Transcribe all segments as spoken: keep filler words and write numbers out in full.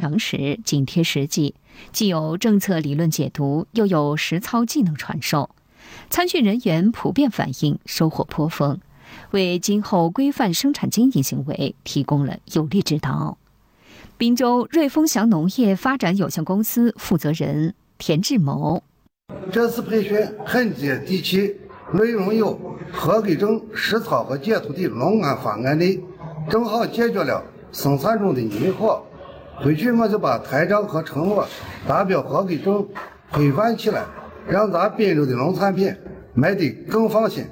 常识，紧贴实际，既有政策理论解读，又有实操技能传授。参训人员普遍反映收获颇丰，为今后规范生产经营行为提供了有力指导。滨州瑞丰祥农业发展有限公司负责人田志谋： 这次培训很接地气，内容有合规证实操和解土地农安方案内，正好解决了生产中的疑惑。回去我就把台账和承诺达标合规证规范起来，让咱滨州的农产品卖得更放心。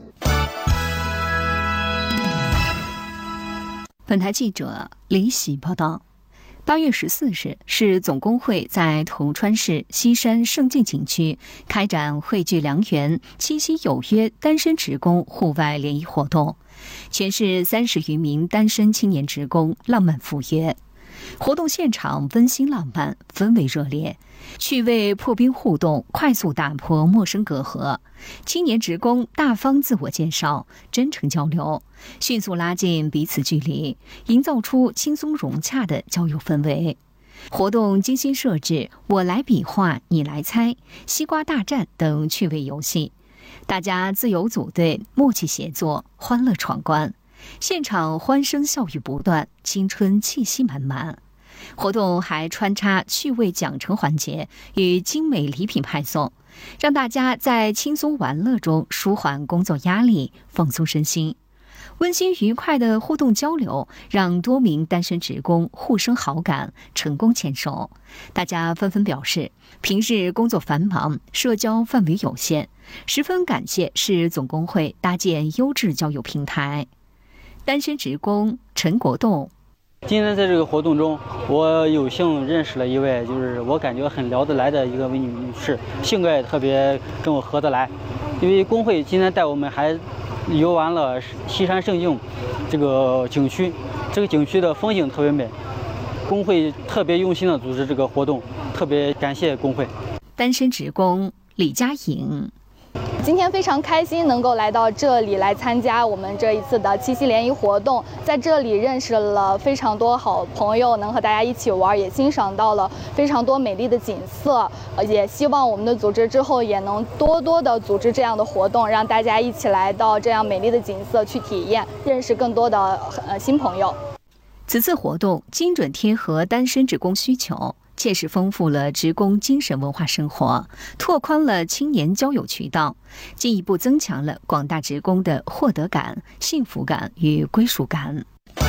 本台记者李喜报道。八月十四日，市总工会在铜川市西山胜境景区开展汇聚良缘、七夕有约单身职工户外联谊活动，全市三十余名单身青年职工浪漫赴约。活动现场温馨浪漫，氛围热烈，趣味破冰互动快速打破陌生隔阂，青年职工大方自我介绍，真诚交流，迅速拉近彼此距离，营造出轻松融洽的交友氛围。活动精心设置我来比划你来猜、西瓜大战等趣味游戏，大家自由组队，默契协作，欢乐闯关。现场欢声笑语不断，青春气息满满。活动还穿插趣味奖惩环节与精美礼品派送，让大家在轻松玩乐中舒缓工作压力，放松身心。温馨愉快的互动交流让多名单身职工互生好感，成功牵手。大家纷纷表示，平日工作繁忙，社交范围有限，十分感谢市总工会搭建优质交友平台。单身职工陈国栋： 今天在这个活动中，我有幸认识了一位就是我感觉很聊得来的一个女士，性格也特别跟我合得来。因为工会今天带我们还游玩了西山胜境这个景区，这个景区的风景特别美，工会特别用心的组织这个活动，特别感谢工会。 单身职工李佳颖： 今天非常开心能够来到这里来参加我们这一次的七夕联谊活动，在这里认识了非常多好朋友，能和大家一起玩，也欣赏到了非常多美丽的景色。也希望我们的组织之后也能多多的组织这样的活动，让大家一起来到这样美丽的景色去体验，认识更多的呃新朋友。 此次活动精准贴合单身职工需求，切实丰富了职工精神文化生活，拓宽了青年交友渠道，进一步增强了广大职工的获得感、幸福感与归属感。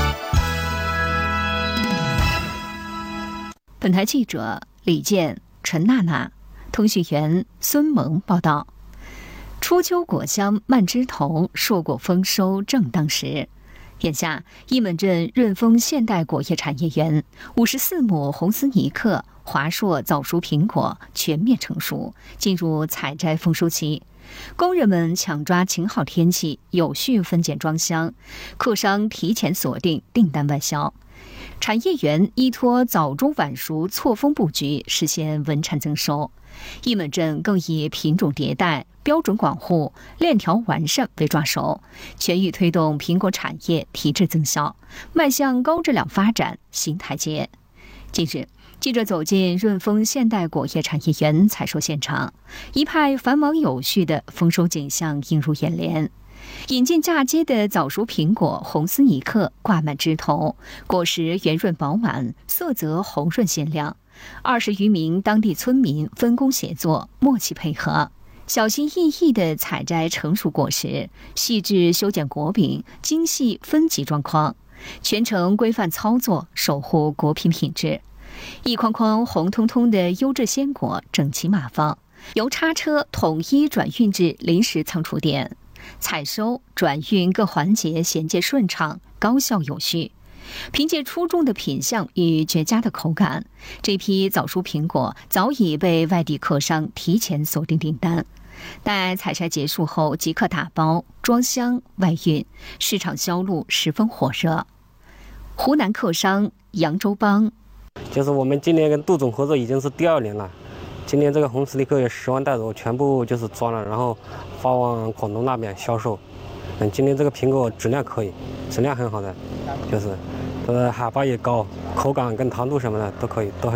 本台记者李健、陈娜娜，通讯员孙萌报道。初秋果香蔓枝头，硕果丰收正当时。眼下，一门镇润丰现代果业产业园五十四亩红丝尼克、华硕早熟苹果全面成熟，进入采摘丰收期。工人们抢抓晴好天气，有序分拣装箱，客商提前锁定订单外销。产业园依托早中晚熟错峰布局，实现稳产增收。一门镇更以品种迭代、标准管护、链条完善为抓手，全域推动苹果产业提质增效，迈向高质量发展新台阶。近日，记者走进润丰现代果业产业园采收现场，一派繁忙有序的丰收景象映入眼帘。引进嫁接的早熟苹果红丝尼克挂满枝头，果实圆润饱满，色泽红润鲜亮。二十余名当地村民分工协作，默契配合，小心翼翼地采摘成熟果实，细致修剪果柄，精细分级装框，全程规范操作，守护果品品质。一筐筐红彤彤的优质鲜果整齐码放，由叉车统一转运至临时仓储点，采收、转运各环节衔接顺畅，高效有序。凭借出众的品相与绝佳的口感，这批早熟苹果早已被外地客商提前锁定订单。待采摘结束后，即刻打包装箱外运，市场销路十分火热。湖南客商扬州帮： 就是我们今年跟杜总合作已经是第二年了，今年这个红丝尼克有十万袋子，我全部就是装了，然后发往广东那边销售。嗯，今年这个苹果质量可以，质量很好的，就是呃海拔也高，口感跟糖度什么的都可以，都很